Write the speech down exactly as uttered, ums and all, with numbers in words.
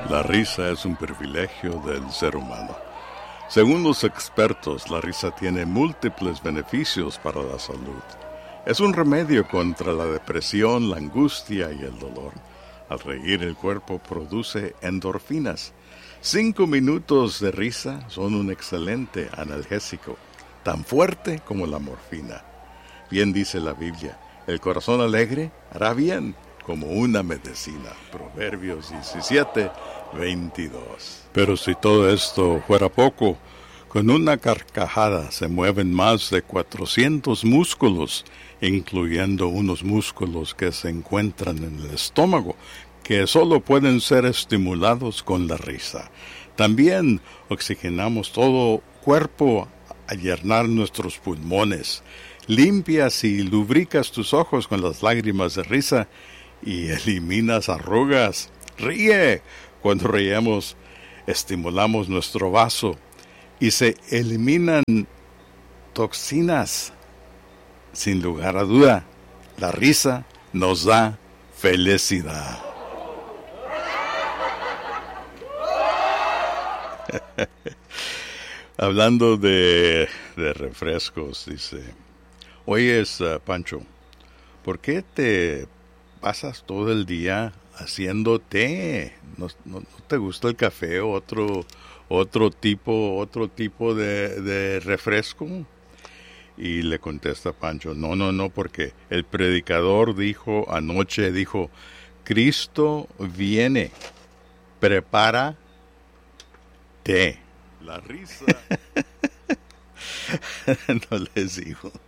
La risa es un privilegio del ser humano. Según los expertos, la risa tiene múltiples beneficios para la salud. Es un remedio contra la depresión, la angustia y el dolor. Al reír, el cuerpo produce endorfinas. Cinco minutos de risa son un excelente analgésico, tan fuerte como la morfina. Bien dice la Biblia, el corazón alegre hará bien como una medicina. Proverbios diecisiete, veintidós. Pero si todo esto fuera poco, con una carcajada se mueven más de cuatrocientos músculos, incluyendo unos músculos que se encuentran en el estómago, que solo pueden ser estimulados con la risa. También oxigenamos todo cuerpo a llenar nuestros pulmones. Limpias y lubricas tus ojos con las lágrimas de risa y eliminas arrugas. Ríe. Cuando reímos, estimulamos nuestro vaso y se eliminan toxinas. Sin lugar a duda, la risa nos da felicidad. Hablando de, de refrescos, dice, oyes, uh, Pancho, ¿por qué te pasas todo el día haciendo té? ¿No, no, no te gusta el café o otro, otro tipo, otro tipo de, de refresco? Y le contesta Pancho, no, no, no, porque el predicador dijo anoche, dijo, Cristo viene, prepara té. La risa. No les digo.